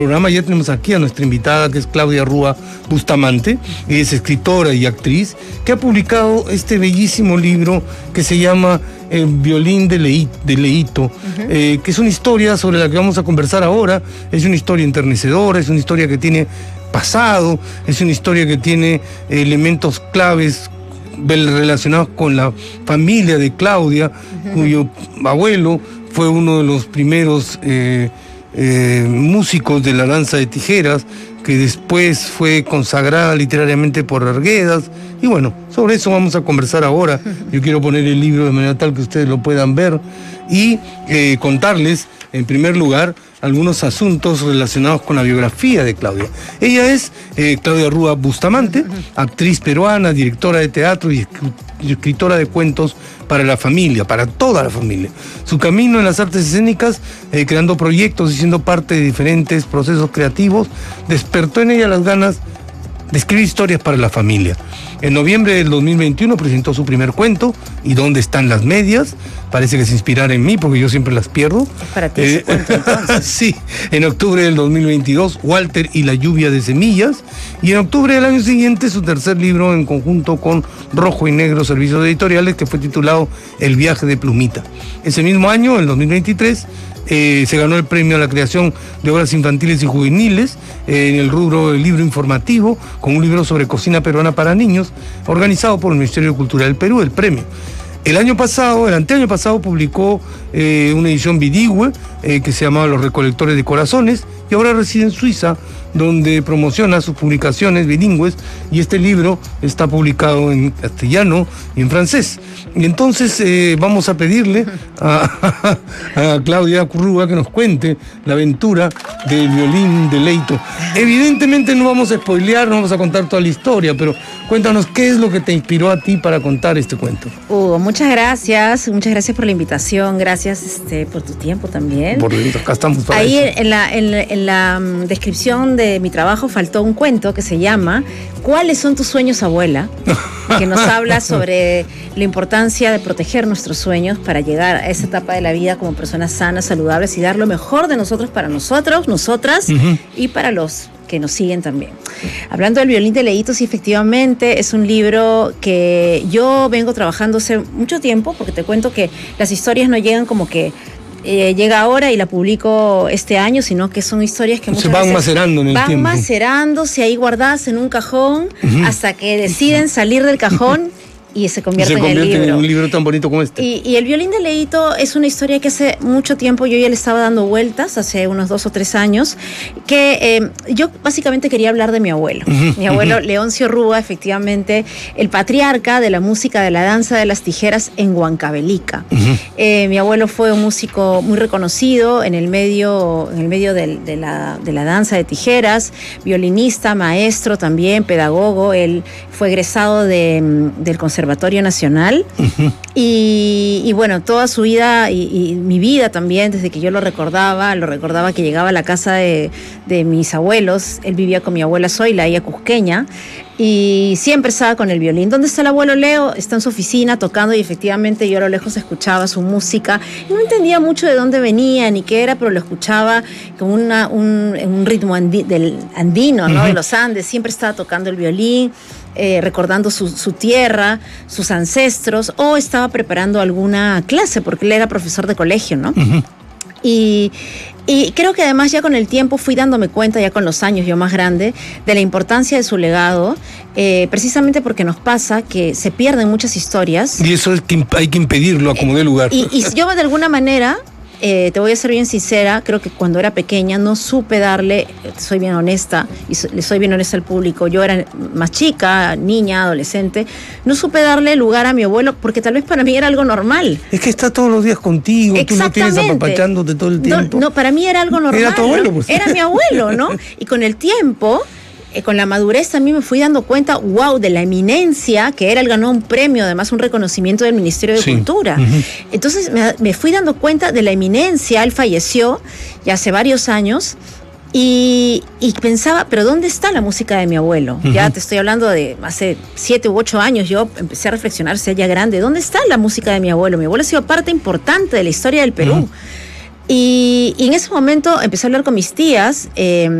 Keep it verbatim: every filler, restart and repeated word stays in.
Programa ya tenemos aquí a nuestra invitada, que es Claudia Rúa Bustamante. Es escritora y actriz que ha publicado este bellísimo libro que se llama El violín de, Leí, de Leito, uh-huh. eh, que es una historia sobre la que vamos a conversar ahora. Es una historia enternecedora, es una historia que tiene pasado, es una historia que tiene elementos claves relacionados con la familia de Claudia, uh-huh. cuyo abuelo fue uno de los primeros eh, Eh, músicos de la danza de tijeras, que después fue consagrada literariamente por Arguedas. Y bueno, sobre eso vamos a conversar ahora. Yo quiero poner el libro de manera tal que ustedes lo puedan ver y eh, contarles, en primer lugar, algunos asuntos relacionados con la biografía de Claudia. Ella es eh, Claudia Rúa Bustamante, actriz peruana, directora de teatro y escritora de cuentos para la familia, para toda la familia. Su camino en las artes escénicas, eh, creando proyectos y siendo parte de diferentes procesos creativos, despertó en ella las ganas de escribir historias para la familia. En noviembre del dos mil veintiuno presentó su primer cuento, ¿Y dónde están las medias? Parece que se inspirara en mí, porque yo siempre las pierdo. Es para ti eh, ese cuento, entonces. Sí, en octubre del dos mil veintidós, Walter y la lluvia de semillas. Y en octubre del año siguiente, su tercer libro en conjunto con Rojo y Negro Servicios Editoriales, que fue titulado El viaje de Plumita. Ese mismo año, en dos mil veintitrés, Eh, se ganó el premio a la creación de obras infantiles y juveniles eh, en el rubro del libro informativo, con un libro sobre cocina peruana para niños, organizado por el Ministerio de Cultura del Perú, el premio. El año pasado, el anteaño pasado, publicó eh, una edición bilingüe eh, que se llamaba Los Recolectores de Corazones, y ahora reside en Suiza, donde promociona sus publicaciones bilingües, y este libro está publicado en castellano y en francés. Y entonces eh, vamos a pedirle a, a, a Claudia Rúa que nos cuente la aventura del violín de Leito. Evidentemente no vamos a spoilear, no vamos a contar toda la historia, pero cuéntanos qué es lo que te inspiró a ti para contar este cuento. Hugo, muchas gracias, muchas gracias por la invitación, gracias este, por tu tiempo también. Por dentro, acá estamos para Ahí eso. en la, en, la, en la um, descripción de mi trabajo faltó un cuento que se llama ¿Cuáles son tus sueños, abuela? Que nos habla sobre la importancia de proteger nuestros sueños para llegar a esa etapa de la vida como personas sanas, saludables y dar lo mejor de nosotros para nosotros, nosotras uh-huh. y para los que nos siguen también. Hablando del violín de Leito, sí, efectivamente es un libro que yo vengo trabajando hace mucho tiempo, porque te cuento que las historias no llegan como que Eh, llega ahora y la publico este año, sino que son historias que muchas se van veces macerando en el van tiempo. macerándose ahí guardadas en un cajón uh-huh. hasta que deciden salir del cajón y se convierten se convierte en el libro. en un libro tan bonito como este. Y, y el violín de Leito es una historia que hace mucho tiempo yo ya le estaba dando vueltas, hace unos dos o tres años, que eh, yo básicamente quería hablar de mi abuelo. Uh-huh, mi abuelo uh-huh. Leoncio Rúa, efectivamente, el patriarca de la música de la danza de las tijeras en Huancavelica. Uh-huh. Eh, mi abuelo fue un músico muy reconocido en el medio, en el medio del, de, la, de la danza de tijeras, violinista, maestro también, pedagogo. Él fue egresado de, del Conservatorio Nacional uh-huh. y, y bueno, toda su vida y, y mi vida también, desde que yo lo recordaba, lo recordaba que llegaba a la casa de, de mis abuelos. Él vivía con mi abuela Zoila, ella cusqueña, y siempre estaba con el violín. ¿Dónde está el abuelo Leo? Está en su oficina tocando, y efectivamente yo a lo lejos escuchaba su música y no entendía mucho de dónde venía ni qué era, pero lo escuchaba con una, un, un ritmo andi, del andino, ¿no? Uh-huh. De los Andes. Siempre estaba tocando el violín, eh, recordando su, su tierra, sus ancestros, o estaba preparando alguna clase porque él era profesor de colegio, ¿no? Uh-huh. Y, y creo que además ya con el tiempo fui dándome cuenta, ya con los años, yo más grande, de la importancia de su legado, eh, precisamente porque nos pasa que se pierden muchas historias. Y eso es que hay que impedirlo a como dé lugar. Y, y yo de alguna manera, eh, te voy a ser bien sincera, creo que cuando era pequeña no supe darle, soy bien honesta, y so, le soy bien honesta al público, yo era más chica, niña, adolescente, no supe darle lugar a mi abuelo, porque tal vez para mí era algo normal. Es que está todos los días contigo, tú lo tienes apapachándote todo el tiempo. No, no, para mí era algo normal. Era tu abuelo, pues. Era mi abuelo, ¿no? Y con el tiempo, eh, con la madurez también me fui dando cuenta, wow, de la eminencia, que era, él ganó un premio, además un reconocimiento del Ministerio de sí. Cultura. Uh-huh. Entonces me, me fui dando cuenta de la eminencia. Él falleció ya hace varios años. Y, y pensaba, pero ¿dónde está la música de mi abuelo? Uh-huh. Ya te estoy hablando de hace siete u ocho años, yo empecé a reflexionar, ya grande, ¿dónde está la música de mi abuelo? Mi abuelo ha sido parte importante de la historia del Perú. Uh-huh. Y, y en ese momento empecé a hablar con mis tías. Eh,